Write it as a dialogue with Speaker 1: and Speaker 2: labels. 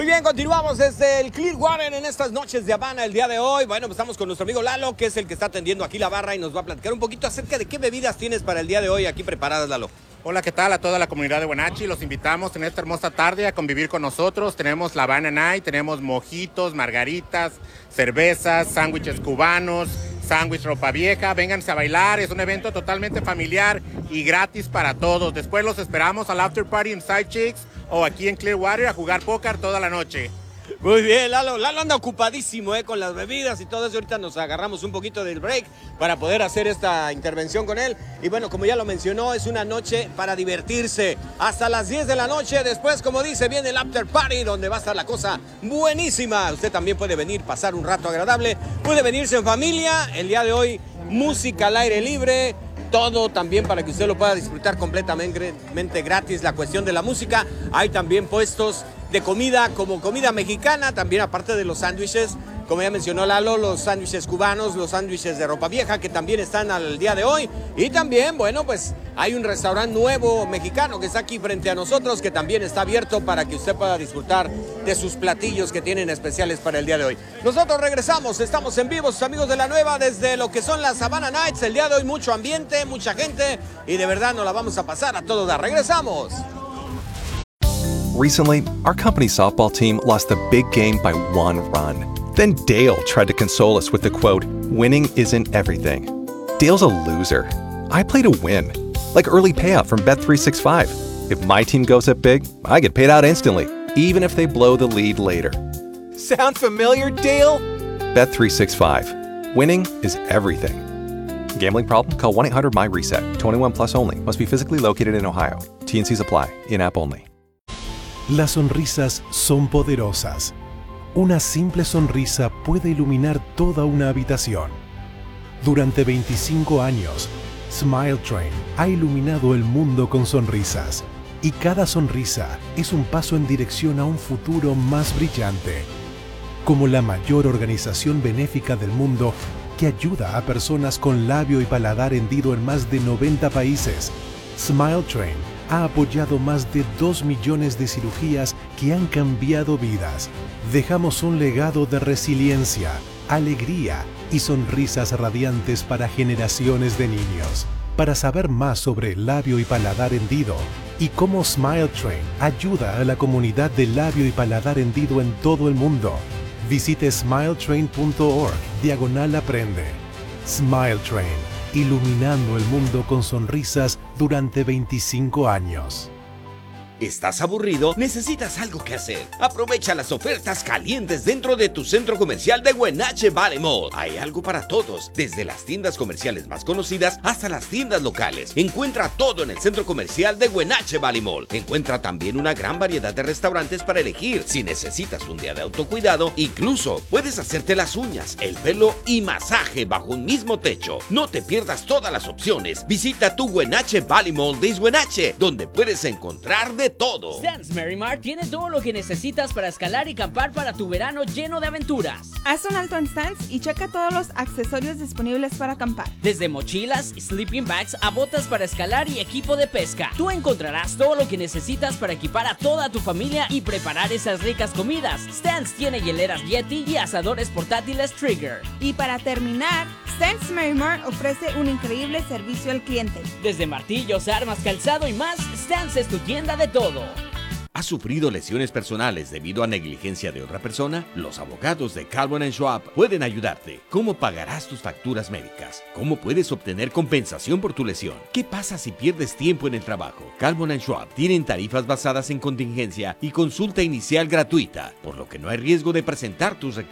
Speaker 1: Muy bien, continuamos desde el Clearwater en estas noches de Habana el día de hoy. Bueno, pues estamos con nuestro amigo Lalo, que es el que está atendiendo aquí la barra y nos va a platicar un poquito acerca de qué bebidas tienes para el día de hoy aquí preparadas, Lalo.
Speaker 2: Hola, ¿qué tal a toda la comunidad de Wenatchee? Los invitamos en esta hermosa tarde a convivir con nosotros. Tenemos la Habana Night, tenemos mojitos, margaritas, cervezas, sándwiches cubanos, sándwich ropa vieja. Vénganse a bailar, es un evento totalmente familiar y gratis para todos. Después los esperamos al after party en Side Chicks o aquí en Clearwater a jugar póker toda la noche.
Speaker 1: Muy bien, Lalo anda ocupadísimo con las bebidas y todo eso. Ahorita nos agarramos un poquito del break para poder hacer esta intervención con él. Y bueno, como ya lo mencionó, es una noche para divertirse hasta las 10 de la noche. Después, como dice, viene el after party donde va a estar la cosa buenísima. Usted también puede venir, pasar un rato agradable. Puede venirse en familia. El día de hoy, música al aire libre. Todo también para que usted lo pueda disfrutar completamente gratis. La cuestión de la música. Hay también puestos de comida como comida mexicana, también aparte de los sándwiches, como ya mencionó Lalo, los sándwiches cubanos, los sándwiches de ropa vieja que también están al día de hoy. Y también, bueno, pues hay un restaurante nuevo mexicano que está aquí frente a nosotros que también está abierto para que usted pueda disfrutar de sus platillos que tienen especiales para el día de hoy. Nosotros regresamos, estamos en vivo, sus amigos de la nueva, desde lo que son las Havana Nights. El día de hoy mucho ambiente, mucha gente y de verdad nos la vamos a pasar a todo dar. Regresamos.
Speaker 3: Recently, our company's softball team lost the big game by 1 run. Then Dale tried to console us with the quote, "Winning isn't everything." Dale's a loser. I play to win. Like early payout from Bet365. If my team goes up big, I get paid out instantly, even if they blow the lead later.
Speaker 4: Sound familiar, Dale?
Speaker 3: Bet365. Winning is everything. Gambling problem? Call 1-800-MY-RESET. 21 plus only. Must be physically located in Ohio. T&Cs apply. In-app only.
Speaker 5: Las sonrisas son poderosas. Una simple sonrisa puede iluminar toda una habitación. Durante 25 años, Smile Train ha iluminado el mundo con sonrisas. Y cada sonrisa es un paso en dirección a un futuro más brillante. Como la mayor organización benéfica del mundo que ayuda a personas con labio y paladar hendido en más de 90 países, Smile Train ha apoyado más de 2 millones de cirugías que han cambiado vidas. Dejamos un legado de resiliencia, alegría y sonrisas radiantes para generaciones de niños. Para saber más sobre el labio y paladar hendido y cómo Smile Train ayuda a la comunidad de labio y paladar hendido en todo el mundo, visite smiletrain.org/aprende. Smile Train, iluminando el mundo con sonrisas durante 25 años.
Speaker 6: ¿Estás aburrido? ¿Necesitas algo que hacer? Aprovecha las ofertas calientes dentro de tu centro comercial de Wenatchee Valley Mall. Hay algo para todos, desde las tiendas comerciales más conocidas hasta las tiendas locales. Encuentra todo en el centro comercial de Wenatchee Valley Mall. Encuentra también una gran variedad de restaurantes para elegir. Si necesitas un día de autocuidado, incluso puedes hacerte las uñas, el pelo y masaje bajo un mismo techo. No te pierdas todas las opciones. Visita tu Wenatchee Valley Mall de Wenatchee, donde puedes encontrar de todo.
Speaker 7: Stans Merrimar tiene todo lo que necesitas para escalar y acampar para tu verano lleno de aventuras.
Speaker 8: Haz un alto en Stans y checa todos los accesorios disponibles para acampar.
Speaker 7: Desde mochilas, sleeping bags a botas para escalar y equipo de pesca. Tú encontrarás todo lo que necesitas para equipar a toda tu familia y preparar esas ricas comidas. Stans tiene hieleras Yeti y asadores portátiles Trigger.
Speaker 8: Y para terminar, Stans Merrimar ofrece un increíble servicio al cliente.
Speaker 7: Desde martillos, armas, calzado y más, Stans es tu tienda de todo.
Speaker 6: ¿Has sufrido lesiones personales debido a negligencia de otra persona? Los abogados de Calvin & Schwab pueden ayudarte. ¿Cómo pagarás tus facturas médicas? ¿Cómo puedes obtener compensación por tu lesión? ¿Qué pasa si pierdes tiempo en el trabajo? Calvin & Schwab tienen tarifas basadas en contingencia y consulta inicial gratuita, por lo que no hay riesgo de presentar tus reclamos